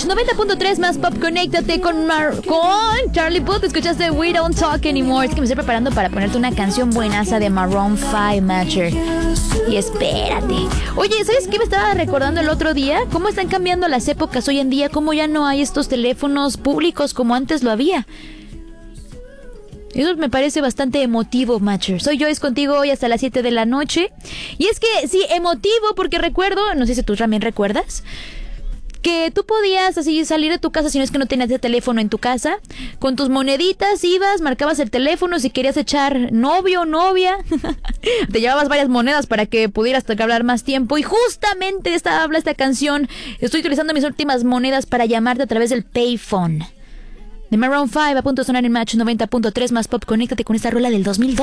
Match 90.3 más pop. Conéctate con Charlie Puth. Escuchaste We Don't Talk Anymore. Es que me estoy preparando para ponerte una canción buenaza de Maroon 5, Matcher. Y espérate. Oye, ¿sabes qué me estaba recordando el otro día? ¿Cómo están cambiando las épocas hoy en día? ¿Cómo ya no hay estos teléfonos públicos como antes lo había? Eso me parece bastante emotivo, Matcher. Soy Joyce contigo hoy hasta las 7 de la noche. Y es que, sí, emotivo porque recuerdo, no sé si tú también recuerdas, que tú podías así salir de tu casa, si no es que no tenías el teléfono en tu casa, con tus moneditas ibas, marcabas el teléfono si querías echar novio o novia. Te llevabas varias monedas para que pudieras hablar más tiempo. Y justamente habla esta canción. Estoy utilizando mis últimas monedas para llamarte a través del payphone. De Maroon 5 a punto de sonar en Match 90.3 más pop. Conéctate con esta rola del 2002.